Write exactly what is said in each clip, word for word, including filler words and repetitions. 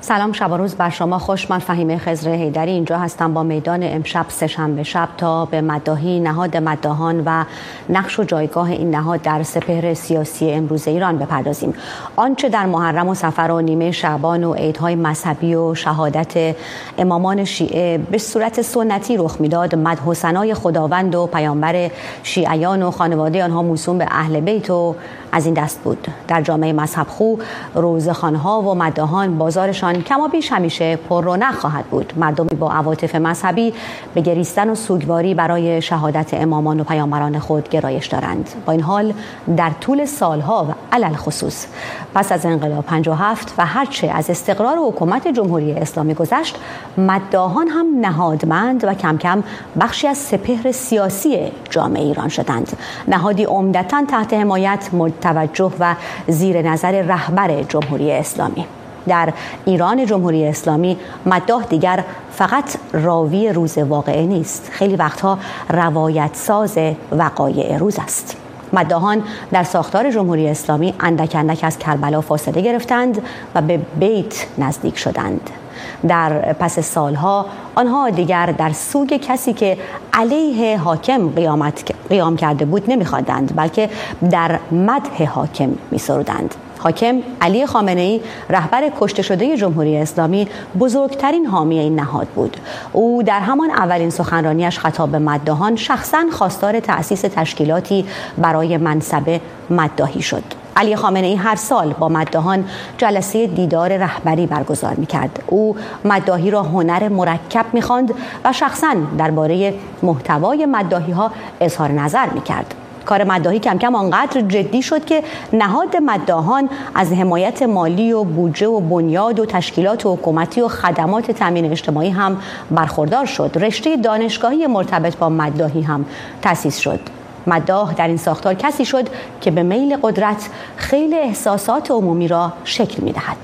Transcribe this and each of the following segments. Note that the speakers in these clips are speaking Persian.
سلام، شب و روز بر شما خوش. من فهیمه خضر حیدری اینجا هستم با میدان امشب سه‌شنبه شب تا به مداحی نهاد مداحان و نقش و جایگاه این نهاد در سپهر سیاسی امروز ایران بپردازیم. آنچه در محرم و صفر و نیمه شعبان و عیدهای مذهبی و شهادت امامان شیعه به صورت سنتی رخ میداد، مدح و ثنای خداوند و پیامبر شیعیان و خانواده آنها موسوم به اهل بیت و از این دست بود. در جامعه مذهبخو، روزخوان‌ها و مداحان بازارشان کما بیش همیشه پر رونق خواهد بود. مردمی با عواطف مذهبی به گریستن و سوگواری برای شهادت امامان و پیامبران خود گرایش دارند. با این حال در طول سالها و علل خصوص پس از انقلاب پنجاه و هفت و هرچه از استقرار حکومت جمهوری اسلامی گذشت، مداحان هم نهادمند و کم کم بخشی از سپهر سیاسی جامعه ایران شدند. نهادی عمدتاً تحت حمایت، توجه و زیر نظر رهبر جمهوری اسلامی. در ایران جمهوری اسلامی مداح دیگر فقط راوی روز واقعه نیست، خیلی وقتها روایت ساز وقایع روز است. مداحان در ساختار جمهوری اسلامی اندک اندک از کربلا فاصله گرفتند و به بیت نزدیک شدند. در پس سالها آنها دیگر در سوگ کسی که علیه حاکم قیامت قیام کرده بود نمی‌خواندند، بلکه در مدح حاکم می‌سرودند. حاکم علی خامنه‌ای، رهبر کشته شده جمهوری اسلامی، بزرگترین حامی این نهاد بود. او در همان اولین سخنرانیش خطاب به مداحان شخصاً خواستار تأسیس تشکیلاتی برای منصب مداحی شد. علی خامنه‌ای هر سال با مداحان جلسه دیدار رهبری برگزار می‌کرد. او مداحی را هنر مرکب می‌خواند و شخصاً درباره محتوای مداحی‌ها اظهار نظر می‌کرد. کار مداحی کم کم آنقدر جدی شد که نهاد مداحان از حمایت مالی و بودجه و بنیاد و تشکیلات و حکومتی و خدمات تامین اجتماعی هم برخوردار شد. رشته دانشگاهی مرتبط با مداحی هم تأسیس شد. مداح در این ساختار کسی شد که به میل قدرت خیلی احساسات عمومی را شکل می‌دهد.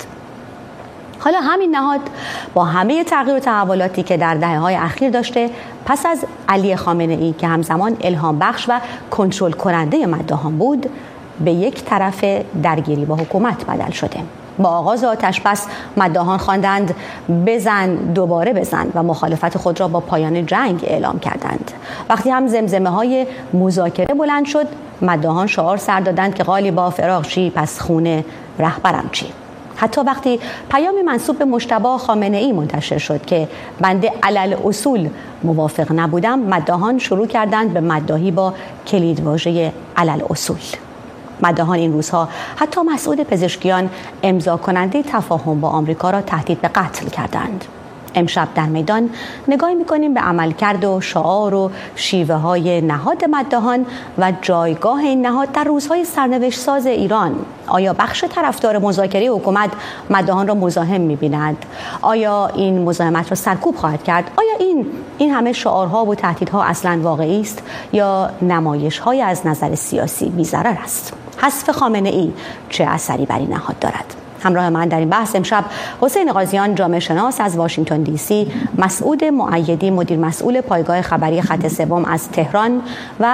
حالا همین نهاد با همه تغییر و تحولاتی که در دهه‌های اخیر داشته، پس از علی خامنه‌ای که همزمان الهام بخش و کنترل کننده مداحان بود، به یک طرف درگیری با حکومت بدل شده. با آغاز آتش بس مداحان خواندند بزن دوباره بزن و مخالفت خود را با پایان جنگ اعلام کردند. وقتی هم زمزمه های مذاکره بلند شد، مداحان شعار سر دادند که قالیباف فراق چی پس خونه رهبرم چی. حتی وقتی پیامی منسوب به مجتبی خامنه‌ای منتشر شد که بنده علل اصول موافق نبودم، مداحان شروع کردند به مداحی با کلیدواژه علل اصول. مداحان این روزها حتی مسئول پزشکیان امضا کننده تفاهم با آمریکا را تهدید به قتل کردند. امشب در میدان نگاهی می‌کنیم به عملکرد و شعار و شیوه های نهاد مداحان و جایگاه این نهاد در روزهای سرنوشت ساز ایران. آیا بخش طرفدار مذاکره حکومت مداحان را مزاحم می‌بیند؟ آیا این مزاحمت را سرکوب خواهد کرد؟ آیا این این همه شعارها و تهدیدها اصلاً واقعی است یا نمایش‌های از نظر سیاسی بی‌ضرر است؟ حذف خامنه‌ای چه اثری بر این نهاد دارد؟ همراه من در این بحث امشب حسین قاضیان، جامعه شناس از واشنگتن دی سی، مسعود مؤیدی، مدیر مسئول پایگاه خبری خط سوم از تهران و